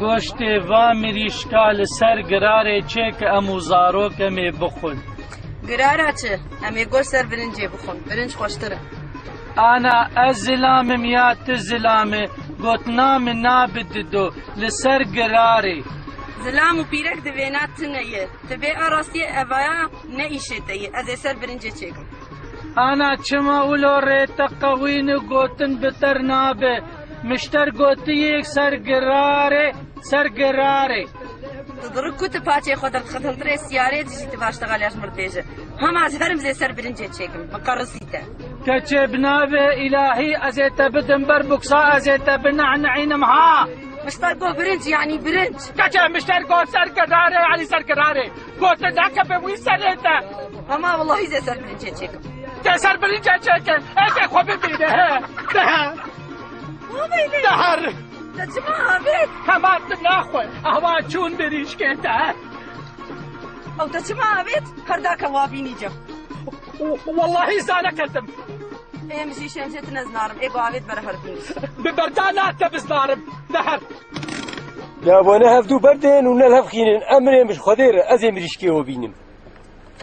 گۆشتê va mirîşka li ser girarê çêke em û zarokê mê bixwin. Girara çi? Em ê goş ser birincê bixwin. Birinc xweştir e. Ana ez zilamim ya tu zilamê, gotina min nabidido li ser girarê. Zilam û pîrek di vêna tune ye. Ti bê arastiyê evaya ne îşê te ye. Ez ê ser birincê çêkim. Ana çima ulo rête qewîn û gotin bi ter nabe. Mişter gotiyek ser girarê. Tu dirik ku tu paçê xwe dixetintirê siyarê dijî tu baştegal ya ji mirdêje. Hema ez herim zê ser birincê çêkim. Miqerisî te. Keçê binavê ilahî ez ê te bidim ber buksa ez ê te binehneînim ha. Mişter got birinc yanî birinc. Keçê mişter got ser girarê elî ser girarê. Gotin neke bi wî serê te. Hema wallahî zê ser birincê çêkim. Te ser birincê çêkin. Ez ê xwe bibîne he. Dehar. Te çima avêt? Hema tu naxwe. Ahwa çûn mirîşkê te. Ew te çima avêt? Herdaka wa bînîcem. Wallahî zane ketim. Em jî şemşê tu nezinarim. Ê bu avêt bere her bînî. Bi berdana te bizdarim. Dehar. Ya bana hevdû berdên û nel hevxînin emrê mij Xwedê re ez ê mirîşkê we bînim.